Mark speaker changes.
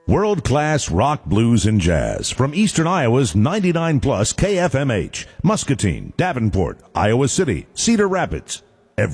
Speaker 1: World-class rock, blues, and jazz from Eastern Iowa's 99 plus KFMH, Muscatine, Davenport, Iowa City, Cedar Rapids,